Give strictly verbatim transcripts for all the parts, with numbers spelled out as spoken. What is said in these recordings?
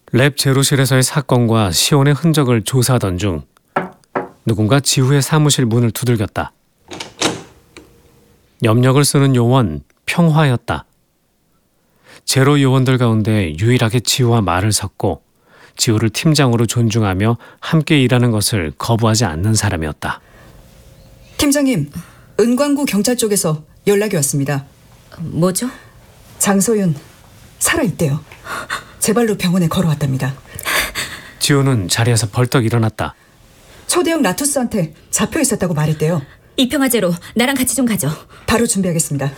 랩 제로실에서의 사건과 시온의 흔적을 조사하던 중 누군가 지후의 사무실 문을 두들겼다. 염력을 쓰는 요원 평화였다. 제로 요원들 가운데 유일하게 지후와 말을 섞고 지후를 팀장으로 존중하며 함께 일하는 것을 거부하지 않는 사람이었다. 팀장님, 은광구 경찰 쪽에서 연락이 왔습니다. 뭐죠? 장소윤 살아있대요. 제 발로 병원에 걸어왔답니다. 지우는 자리에서 벌떡 일어났다. 초대형 라투스한테 잡혀 있었다고 말했대요. 이평화제로 나랑 같이 좀 가죠. 바로 준비하겠습니다.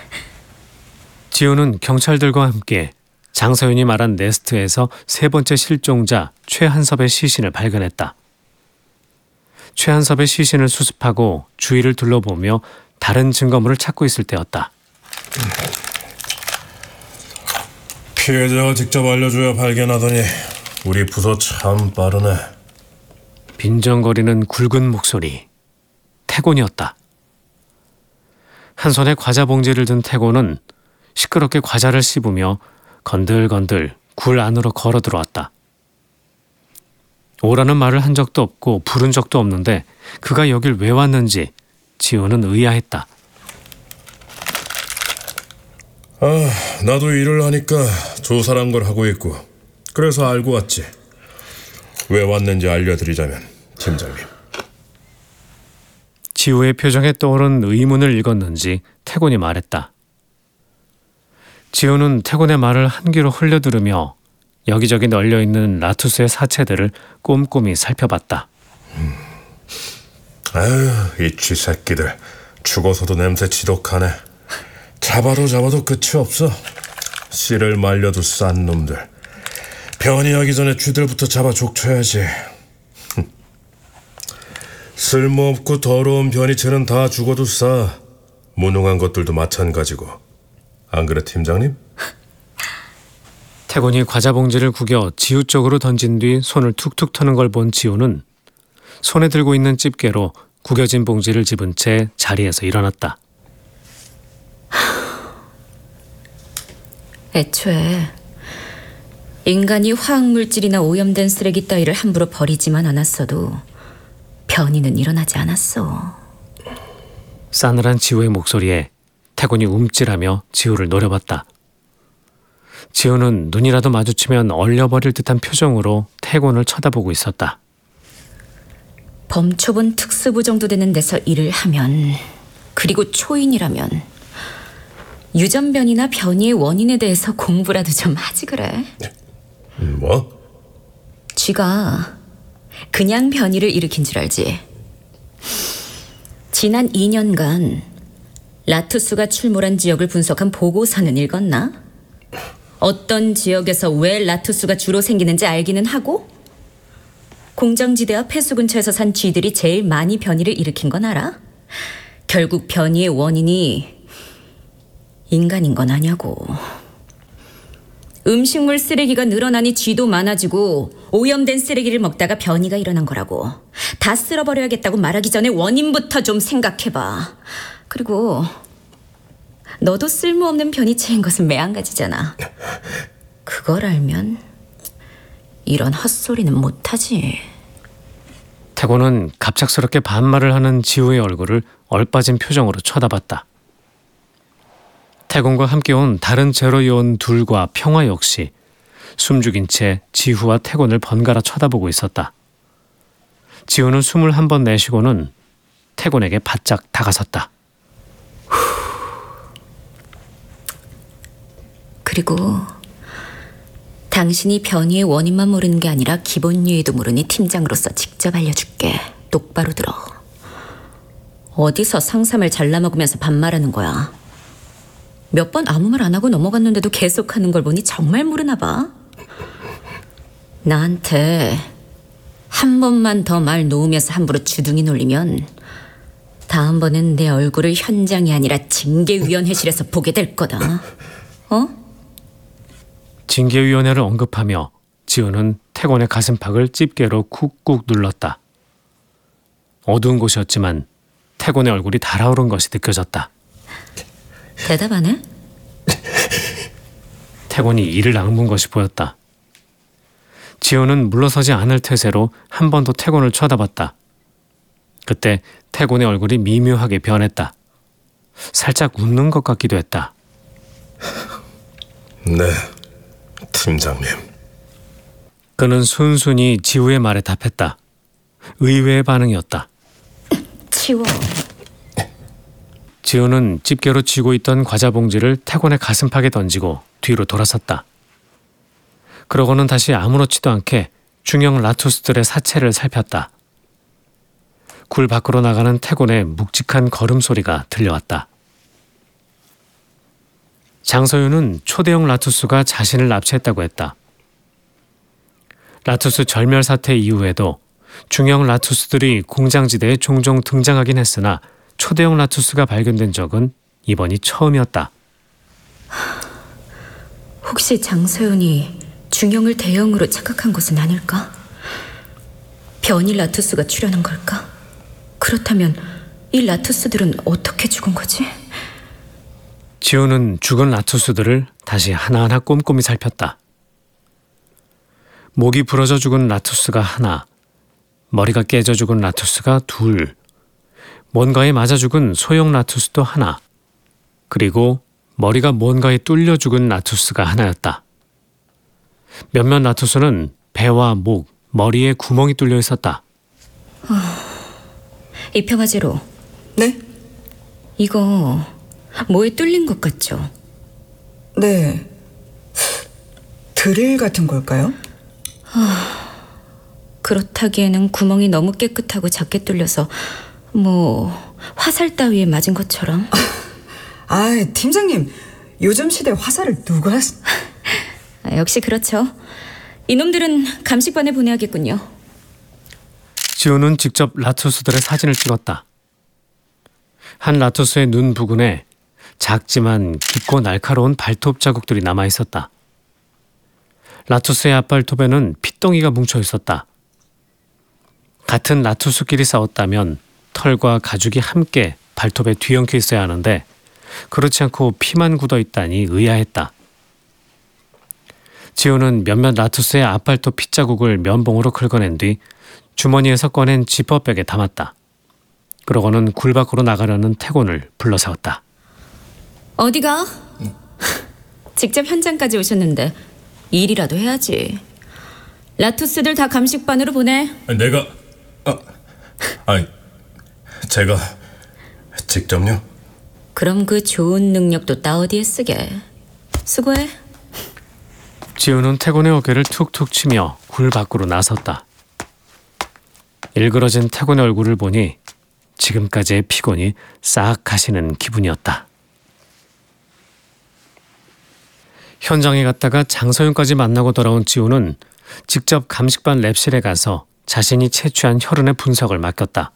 지우는 경찰들과 함께 장서윤이 말한 네스트에서 세 번째 실종자 최한섭의 시신을 발견했다. 최한섭의 시신을 수습하고 주위를 둘러보며 다른 증거물을 찾고 있을 때였다. 피해자가 직접 알려줘야 발견하더니 우리 부서 참 빠르네. 빈정거리는 굵은 목소리. 태곤이었다. 한 손에 과자 봉지를 든 태곤은 시끄럽게 과자를 씹으며 건들건들 굴 안으로 걸어 들어왔다. 오라는 말을 한 적도 없고 부른 적도 없는데 그가 여길 왜 왔는지 지우는 의아했다. 아, 나도 일을 하니까 조사란 걸 하고 있고 그래서 알고 왔지. 왜 왔는지 알려드리자면 팀장님. 지우의 표정에 떠오른 의문을 읽었는지 태곤이 말했다. 지우는 태곤의 말을 한 귀로 흘려들으며 여기저기 널려있는 라투스의 사체들을 꼼꼼히 살펴봤다. 음. 아유, 이 쥐새끼들 죽어서도 냄새 지독하네. 잡아도 잡아도 끝이 없어. 씨를 말려도 싼 놈들. 변이하기 전에 쥐들부터 잡아 족쳐야지. 쓸모없고 더러운 변이체는 다 죽어도 싸. 무능한 것들도 마찬가지고. 안 그래, 팀장님? 태곤이 과자 봉지를 구겨 지우 쪽으로 던진 뒤 손을 툭툭 터는 걸 본 지우는 손에 들고 있는 집게로 구겨진 봉지를 집은 채 자리에서 일어났다. 애초에 인간이 화학물질이나 오염된 쓰레기 따위를 함부로 버리지만 않았어도 변이는 일어나지 않았어. 싸늘한 지우의 목소리에 태곤이 움찔하며 지우를 노려봤다. 지우는 눈이라도 마주치면 얼려버릴 듯한 표정으로 태곤을 쳐다보고 있었다. 범초본 특수부 정도 되는 데서 일을 하면, 그리고 초인이라면 유전변이나 변이의 원인에 대해서 공부라도 좀 하지 그래. 뭐? 쥐가 그냥 변이를 일으킨 줄 알지. 지난 이 년간 라투스가 출몰한 지역을 분석한 보고서는 읽었나? 어떤 지역에서 왜 라투스가 주로 생기는지 알기는 하고, 공장지대와 폐수 근처에서 산 쥐들이 제일 많이 변이를 일으킨 건 알아? 결국 변이의 원인이 인간인 건 아냐고. 음식물 쓰레기가 늘어나니 쥐도 많아지고 오염된 쓰레기를 먹다가 변이가 일어난 거라고. 다 쓸어버려야겠다고 말하기 전에 원인부터 좀 생각해봐. 그리고 너도 쓸모없는 변이체인 것은 매한가지잖아. 그걸 알면 이런 헛소리는 못하지. 태곤은 갑작스럽게 반말을 하는 지우의 얼굴을 얼빠진 표정으로 쳐다봤다. 태곤과 함께 온 다른 제로 요원 둘과 평화 역시 숨죽인 채 지후와 태곤을 번갈아 쳐다보고 있었다. 지우는 숨을 한 번 내쉬고는 태곤에게 바짝 다가섰다. 그리고 당신이 변이의 원인만 모르는 게 아니라 기본 유의도 모르니 팀장으로서 직접 알려줄게. 똑바로 들어. 어디서 상삼을 잘라먹으면서 반말하는 거야. 몇 번 아무 말 안 하고 넘어갔는데도 계속하는 걸 보니 정말 모르나 봐. 나한테 한 번만 더 말 놓으면서 함부로 주둥이 놀리면 다음번엔 내 얼굴을 현장이 아니라 징계위원회실에서 보게 될 거다. 어? 징계위원회를 언급하며 지우는 태곤의 가슴팍을 집게로 쿡쿡 눌렀다. 어두운 곳이었지만 태곤의 얼굴이 달아오른 것이 느껴졌다. 대답 안 해? 태곤이 이를 악문 것이 보였다. 지우는 물러서지 않을 태세로 한 번 더 태곤을 쳐다봤다. 그때 태곤의 얼굴이 미묘하게 변했다. 살짝 웃는 것 같기도 했다. 네, 팀장님. 그는 순순히 지우의 말에 답했다. 의외의 반응이었다. 치워. 지우는 집게로 쥐고 있던 과자 봉지를 태곤의 가슴팍에 던지고 뒤로 돌아섰다. 그러고는 다시 아무렇지도 않게 중형 라투스들의 사체를 살폈다. 굴 밖으로 나가는 태곤의 묵직한 걸음소리가 들려왔다. 장서윤은 초대형 라투스가 자신을 납치했다고 했다. 라투스 절멸 사태 이후에도 중형 라투스들이 공장지대에 종종 등장하긴 했으나 초대형 라투스가 발견된 적은 이번이 처음이었다. 혹시 장서윤이 중형을 대형으로 착각한 것은 아닐까? 변이 라투스가 출현한 걸까? 그렇다면 이 라투스들은 어떻게 죽은 거지? 지우는 죽은 라투스들을 다시 하나하나 꼼꼼히 살폈다. 목이 부러져 죽은 라투스가 하나, 머리가 깨져 죽은 라투스가 둘, 뭔가에 맞아 죽은 소형 라투스도 하나, 그리고 머리가 뭔가에 뚫려 죽은 라투스가 하나였다. 몇몇 라투스는 배와 목, 머리에 구멍이 뚫려 있었다. 어, 이평화제로. 네? 이거 뭐에 뚫린 것 같죠? 네. 드릴 같은 걸까요? 그렇다기에는 구멍이 너무 깨끗하고 작게 뚫려서 뭐 화살 따위에 맞은 것처럼. 아, 팀장님. 요즘 시대 화살을 누가... 아, 역시 그렇죠. 이놈들은 감식반에 보내야겠군요. 지우는 직접 라투스들의 사진을 찍었다. 한 라투스의 눈 부근에 작지만 깊고 날카로운 발톱 자국들이 남아 있었다. 라투스의 앞발톱에는 핏덩이가 뭉쳐 있었다. 같은 라투스끼리 싸웠다면 털과 가죽이 함께 발톱에 뒤엉켜 있어야 하는데 그렇지 않고 피만 굳어 있다니 의아했다. 지우는 몇몇 라투스의 앞발톱 핏자국을 면봉으로 긁어낸 뒤 주머니에서 꺼낸 지퍼백에 담았다. 그러고는 굴 밖으로 나가려는 태곤을 불러세웠다. 어디가? 직접 현장까지 오셨는데 일이라도 해야지. 라투스들 다 감식반으로 보내. 아니, 내가... 아, 아니, 제가 직접요? 그럼 그 좋은 능력도 따 어디에 쓰게. 수고해. 지우는 태곤의 어깨를 툭툭 치며 굴 밖으로 나섰다. 일그러진 태곤의 얼굴을 보니 지금까지의 피곤이 싹 가시는 기분이었다. 현장에 갔다가 장서윤까지 만나고 돌아온 지우는 직접 감식반 랩실에 가서 자신이 채취한 혈흔의 분석을 맡겼다.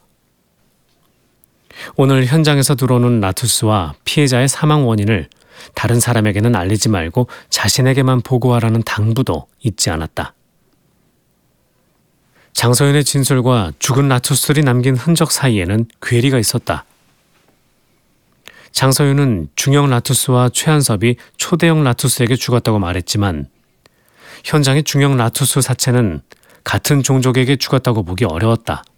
오늘 현장에서 들어오는 라투스와 피해자의 사망 원인을 다른 사람에게는 알리지 말고 자신에게만 보고하라는 당부도 잊지 않았다. 장서윤의 진술과 죽은 라투스들이 남긴 흔적 사이에는 괴리가 있었다. 장서윤은 중형 라투스와 최한섭이 초대형 라투스에게 죽었다고 말했지만 현장의 중형 라투스 사체는 같은 종족에게 죽었다고 보기 어려웠다.